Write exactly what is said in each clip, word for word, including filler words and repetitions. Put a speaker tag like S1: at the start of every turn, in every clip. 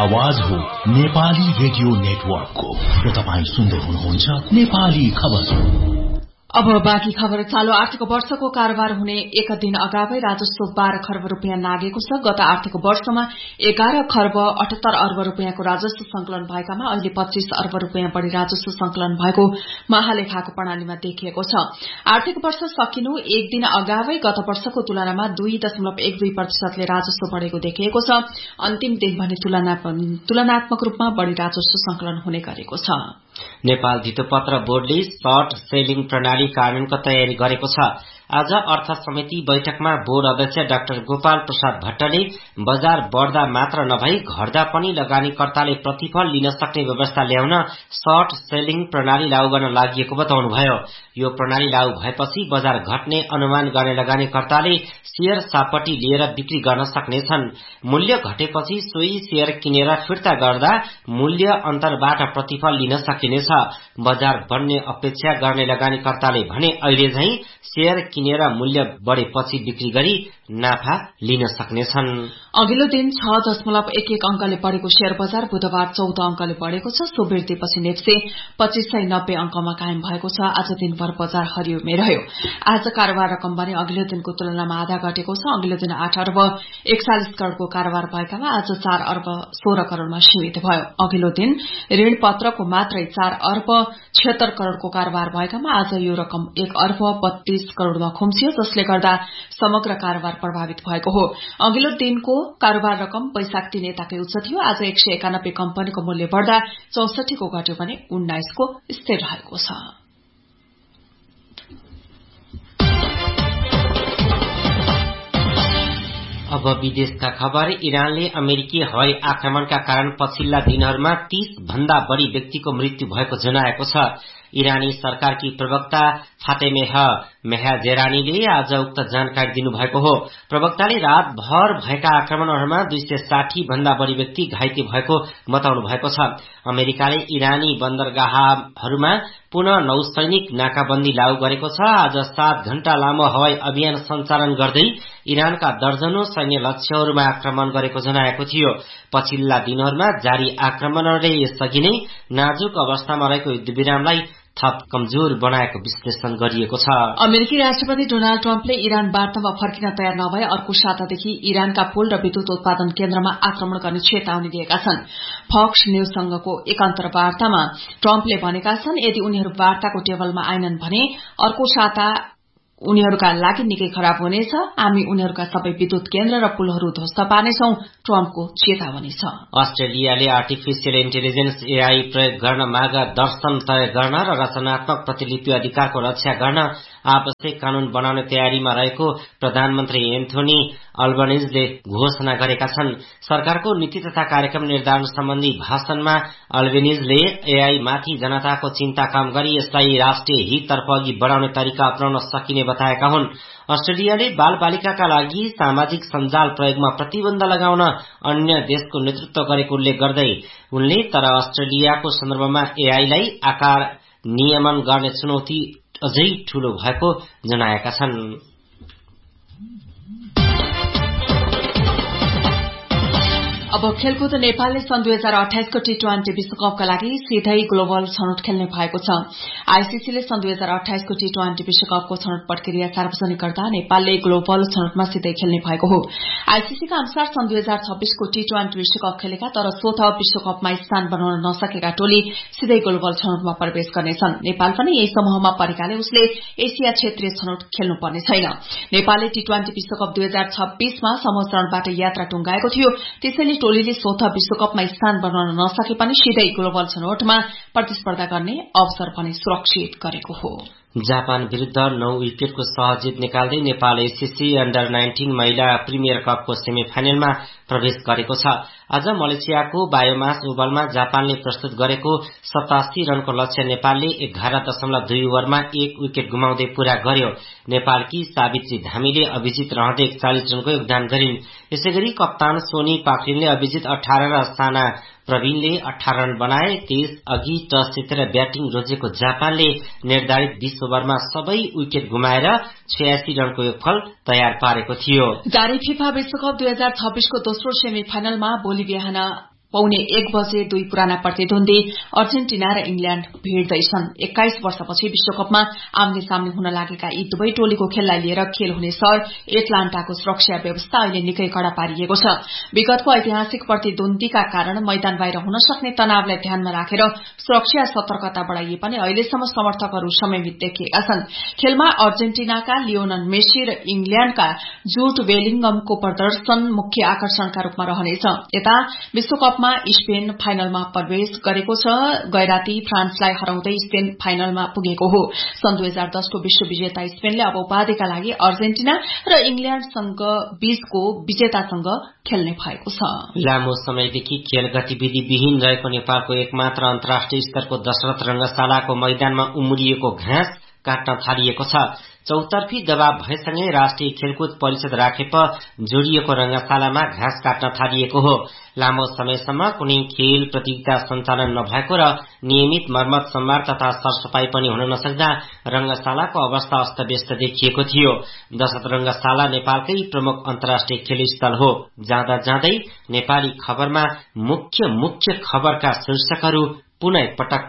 S1: आवाज हो नेपाली रेडियो नेटवर्कको र तपाईं सुन्दै हुनुहुन्छ नेपाली खबर।
S2: अब बाँकी खबर। चालू आर्थिक वर्षको कारोबार हुने एक दिन अगावै राजस्व बाह्र खर्ब रूपियाँ नागेको छ। गत आर्थिक वर्षमा एघार खर्ब अठहत्तर अर्ब रूपियाँको राजस्व संकलन भएकामा अहिले पच्चीस अर्ब रूपियाँ बढ़ी राजस्व संकलन भएको महालेखाको प्रणालीमा देखिएको छ। आर्थिक वर्ष सकिनु एक दिन अगावै गत वर्षको तुलनामा दुई दशमलव एक दुई प्रतिशतले राजस्व बढ़ेको देखिएको छ। अन्तिम दिन भने तुलनात्मक रूपमा बढ़ी राजस्व संकलन हुने गरेको छ।
S3: नेपाल धितोपत्र बोर्डले सर्ट सेलिङ प्रणाली कार्यान्वयनको तयारी गरेको छ। आज अर्थ समिति बैठकमा बोर्ड अध्यक्ष डाक्टर गोपाल प्रसाद भट्टले बजार बढ्दा मात्र नभई घट्दा पनि लगानीकर्ताले प्रतिफल लिन सक्ने व्यवस्था ल्याउन सर्ट सेलिङ प्रणाली लागू गर्न लागि बताउनुभयो। यो प्रणाली लागू भएपछि बजार घट्ने अनुमान गर्ने लगानीकर्ताले शेयर सापट्टि लिएर बिक्री गर्न सक्नेछन्। मूल्य घटेपछि सोही शेयर किनेर फिर्ता गर्दा मूल्य अन्तरबाट प्रतिफल लिन सकिनेछ। बजार बढ्ने अपेक्षा गर्ने लगानीकर्ताले भने अहिले झै शेयर किनेर मूल्य बढेपछि बिक्री गरी नाफा लिन सक्नेछन्।
S2: अघिल्लो दिन छ दशमलव एक एक अंकले बढ़ेको शेयर बजार बुधबार चौध अंकले बढ़ेको छ। सो वृद्धिपछि नेप्से पच्चीस सय नब्बे अंकमा कायम भएको छ। आज दिनभर बजार हरियोमै रह्यो। आज कारोबार रकम भने अघिल्लो दिनको तुलनामा आधा घटेको छ। अघिल्लो दिन आठ अर्ब एकचालिस करोड़को कारोबार भएकामा आज चार अर्ब सोह्र करोड़मा सीमित भयो। अघिल्लो दिन ऋण पत्रको मात्रै चार अर्ब छिहत्तर करोड़को कारोबार भएकामा आज यो रकम एक अर्ब बत्तीस करोड़मा खुम्सियो, जसले गर्दा समग्र कारोबार प्रभावित भएको हो। अघिल्लो दिनको कारोबार रकम वैशाख तीन यताकै उच्च थियो। आज एक सय एकानब्बे कम्पनीको मूल्य बढ़दा चौसठी को घट्यो भने उन्नाइस को स्थिर रहेको छ।
S3: अब विदेशका खबर। इरानले अमेरिकी हवाई आक्रमणका कारण पछिल्ला दिनहरूमा तीस भन्दा बढ़ी व्यक्तिको मृत्यु भएको जनाएको छ। इरानी सरकारकी प्रवक्ता फातेमेह मेहाजेरानीले आज उक्त जानकारी दिनुभएको हो। प्रवक्ताले रातभर भएका आक्रमणहरूमा दुई सय साठी भन्दा बढ़ी व्यक्ति घाइते भएको बताउनु भएको छ। अमेरिकाले इरानी बन्दरगाहहरूमा पुनः नौसैनिक नाकाबन्दी लागू गरेको छ। आज सात घण्टा लामो हवाई अभियान सञ्चालन गर्दै इरानका दर्जनौं सैन्य लक्ष्यहरूमा आक्रमण गरेको जनाएको थियो। पछिल्ला दिनहरूमा जारी आक्रमणहरूले यसअघि नै नाजुक अवस्थामा रहेको युद्धविरामलाई थप कमजोर बनाएको विश्लेषण गरिएको छ।
S2: अमेरिकी राष्ट्रपति डोनाल्ड ट्रम्पले इरान वार्तामा फर्किन तयार नभए अर्को सातादेखि इरानका पुल र विद्युत उत्पादन केन्द्रमा आक्रमण गर्ने चेतावनी दिएका छन्। फक्स न्यूजसँगको एक अन्तर्वार्तामा ट्रम्पले भनेका छन्, यदि उनीहरू वार्ताको टेबलमा आएनन् भने अर्को साता उनीहरूका लागि निकै खराब हुनेछ। हामी उनीहरूका सबै विद्युत केन्द्र र पुलहरू ध्वस्त पार्नेछौं, ट्रम्पको चेतावनी छ।
S3: अस्ट्रेलियाले आर्टिफिशियल इन्टेलिजेन्स एआई प्रयोग गर्न मार्गदर्शन तय गर्न र रचनात्मक प्रतिलिपि अधिकारको रक्षा गर्न आवश्यक कानून बनाउने तयारीमा रहेको प्रधानमन्त्री एन्थोनी अल्बनिजले घोषणा गरेका छन्। सरकारको नीति तथा कार्यक्रम निर्धारण सम्बन्धी भाषणमा अल्बनिजले एआई माथि जनताको चिन्ता कम गरी यसलाई राष्ट्रिय हिततर्फ अघि बढ़ाउने तरिका अपनाउन सकिने बताएका हुन्। अस्ट्रेलियाले बाल बालिकाका लागि सामाजिक सञ्जाल प्रयोगमा प्रतिबन्ध लगाउन अन्य देशको नेतृत्व गरेको उल्लेख गर्दै उनले तर अस्ट्रेलियाको सन्दर्भमा एआईलाई आकार नियमन गर्ने चुनौती अझै ठूलो भएको जनाएका छन्।
S2: अब खेलकुद। नेपालले सन् दुई हजार अठाइसको टी ट्वेन्टी विश्वकपका लागि सिधै ग्लोबल छनौट खेल्ने भएको छ। आईसीसीले सन् दुई हजार अठाइसको टी ट्वेन्टी विश्वकपको छनौट प्रक्रिया सार्वजनिक गर्दा नेपालले ग्लोबल छनौटमा सिधै खेल्ने भएको हो। आईसीसीका अनुसार सन् दुई हजार छब्बीसको टी ट्वेन्टी विश्वकप खेलेका तर स्वत विश्वकपमा स्थान बनाउन नसकेका टोली सिधै ग्लोबल छनौटमा प्रवेश गर्नेछन्। नेपाल पनि यही समूहमा परेकाले उसले एसिया क्षेत्रीय छनौट खेल्नुपर्ने छैन। नेपालले टी ट्वेन्टी विश्वकप दुई हजार छब्बीसमा समूह चरणबाट यात्रा टुंगाएको थियो। त्यसैले टोलीले स्वत विश्वकपमा स्थान बनाउन नसके पनि सिधै ग्लोबल छनौटमा प्रतिस्पर्धा गर्ने अवसर पनि सुरक्षित गरेको हो।
S3: जापान विरूद्ध नौ विकेटको सहज जित निकाल्दै नेपाल एसीसी अन्डर नाइन्टीन महिला प्रिमियर कपको सेमी फाइनलमा प्रवेश गरेको छ। आज मलेसियाको बायोमास ओभलमा जापानले प्रस्तुत गरेको सतासी रनको लक्ष्य नेपालले एघार दशमलव दुई ओभरमा एक विकेट गुमाउँदै पूरा गर्यो। नेपालकी सावित्री धामीले अभिजित रहँदै एकचालिस रनको योगदान गरिन्। यसैगरी कप्तान सोनी पाखरिनले अभिजित अठार र साना प्रवीणले अठार रन बनाए। त्यस अघि टस जितेर ब्याटिङ रोजेको जापानले निर्धारित बीस ओभरमा सबै विकेट गुमाएर छयासी रनको योगफल तयार पारेको थियो।
S2: जारी फिफा विश्वकप दुई हजार छब्बीसको दोस्रो सेमी फाइनलमा भोलि बिहान पौने एक बजे दुई पुराना प्रतिद्वन्दी अर्जेन्टिना र इंग्ल्याण्ड भिड्दैछन्। एक्काइस वर्षपछि विश्वकपमा आम्ने सामने हुन लागेका यी दुवै टोलीको खेललाई लिएर खेल हुने शहर एटलान्टाको सुरक्षा व्यवस्था अहिले निकै कड़ा पारिएको छ। विगतको ऐतिहासिक प्रतिद्वन्दीका कारण मैदान बाहिर हुन सक्ने तनावलाई ध्यानमा राखेर सुरक्षा सतर्कता बढ़ाइए पनि अहिलेसम्म समर्थकहरू संयमित देखिएका छन्। खेलमा अर्जेन्टिनाका लियोनल मेसी र इंग्ल्याण्डका जूड बेलिंगमको प्रदर्शन मुख्य आकर्षणका रूपमा रहनेछ। यता विश्वकपमा स्पेन फाइनलमा प्रवेश गरेको छ। गैराती फ्रान्सलाई हराउँदै स्पेन फाइनलमा पुगेको हो। सन् दुई हजार दसको विश्व विजेता स्पेनले अब उपाधिका लागि अर्जेन्टिना र इंग्ल्याण्डसँग बीचको विजेतासँग खेल्ने भएको छ।
S3: लामो समयदेखि खेल गतिविधि विहीन रहेको नेपालको एकमात्र अन्तर्राष्ट्रिय स्तरको दशरथ रंगशालाको मैदानमा उम्रिएको घाँस काट्न थालिएको छ। चौतर्फी दबाव भएसँगै राष्ट्रिय खेलकुद परिषद राखेप जोडिएको रंगशालामा घाँस काट्न थालिएको हो। लामो समयसम्म कुनै खेल प्रतियोगिता सञ्चालन नभएको र नियमित मर्मत सम्भार तथा सरसफाई पनि हुन नसक्दा रंगशालाको अवस्था अस्तव्यस्त देखिएको थियो। दशरथ रंगशाला नेपालकै प्रमुख अन्तर्राष्ट्रिय खेल स्थल हो। जाँदा जाँदै नेपाली खबरमा मुख्य मुख्य खबरका शीर्षकहरू पुनः पटक।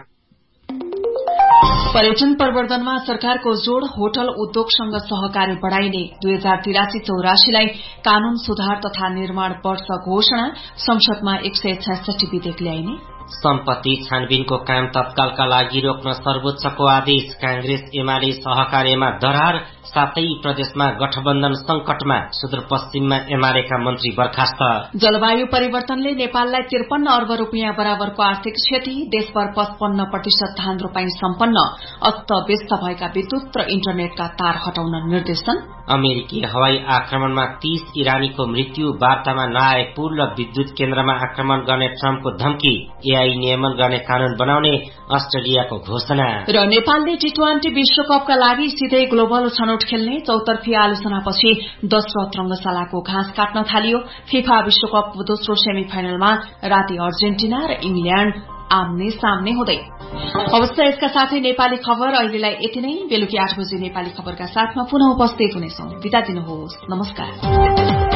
S2: पर्यटन प्रवर्धनमा सरकारको जोड़, होटल उद्योगसँग सहकारी बढ़ाइने, दुई हजार तिरासी चौरासीलाई कानून सुधार तथा निर्माण वर्ष घोषणा, संसदमा एक सय छयसठी विधेयक ल्याइने,
S3: सम्पत्ति छानबिनको काम तत्कालका लागि रोक्न सर्वोच्चको आदेश, कांग्रेस एमाले सहकार्यमा दरार, सातै प्रदेशमा गठबन्धन संकटमा, सुदूरपश्चिममा एमालेका मन्त्री बर्खास्त।
S2: जलवायु परिवर्तनले नेपाललाई त्रिपन्न अर्ब रूपियाँ बराबरको आर्थिक क्षति, देशभर पचपन्न प्रतिशत धान रोपाई सम्पन्न, अस्त व्यस्त भएका विद्युत र इन्टरनेटका तार हटाउन निर्देशन।
S3: अमेरिकी हवाई आक्रमणमा तीस इरानीको मृत्यु, वार्तामा नआए पुल र विद्युत केन्द्रमा आक्रमण गर्ने ट्रम्पको धम्की, एआई नियमन गर्ने कानून बनाउने अस्ट्रेलियाको घोषणा। र
S2: नेपालले टी ट्वेन्टी विश्वकपका लागि सिधै ग्लोबल छनौट खेल्ने, चौतर्फी आलोचनापछि दशरथ रंगशालाको घाँस काट्न थालियो। फिफा विश्वकप दोस्रो सेमी फाइनलमा राति अर्जेन्टिना र इंग्ल्याण्ड आम्ने सामने हुँदै। अवश्य यसका साथै नेपाली खबर अहिलेलाई यति नै। बेलुकी आठ बजे नेपाली खबरका साथमा पुनः उपस्थित हुनेछौं। बिदा दिनुहोस्। नमस्कार।